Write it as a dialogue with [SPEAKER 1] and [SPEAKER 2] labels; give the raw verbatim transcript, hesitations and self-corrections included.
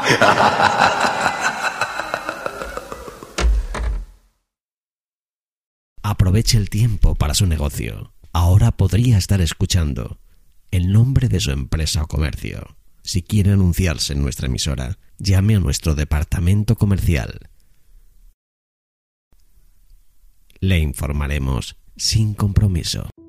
[SPEAKER 1] Aproveche el tiempo para su negocio. Ahora podría estar escuchando el nombre de su empresa o comercio. Si quiere anunciarse en nuestra emisora, llame a nuestro departamento comercial. Le informaremos sin compromiso.